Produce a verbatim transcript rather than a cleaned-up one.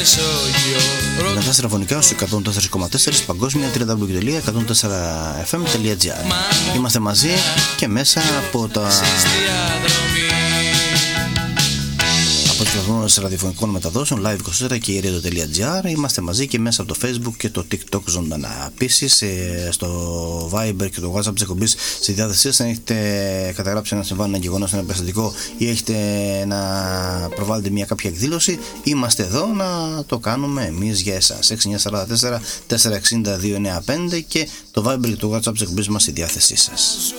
Μετά στραφωνικά στους εκατόν τέσσερα κόμμα τέσσερα παγκόσμια double-u double-u double-u τελεία εκατόν τέσσερα εφ εμ τελεία τζι άρ. Είμαστε μαζί και μέσα από τα από τους πλατφόρμες ραδιοφωνικών μεταδόσεων Live είκοσι τέσσερα και η radio τελεία τζι άρ. Είμαστε μαζί και μέσα από το Facebook και το TikTok ζωντανά. Επίσης στο Viber και το WhatsApp της εκπομπής στη διάθεσή σας, αν έχετε καταγράψει ένα συμβάν, ένα γεγονός, ένα περιστατικό ή έχετε να προβάλλετε μια κάποια εκδήλωση, είμαστε εδώ να το κάνουμε εμείς για εσάς. έξι εννιά τέσσερα τέσσερα τέσσερα έξι δύο εννιά πέντε και το Viber και το WhatsApp της εκπομπής μας στη διάθεσή σας.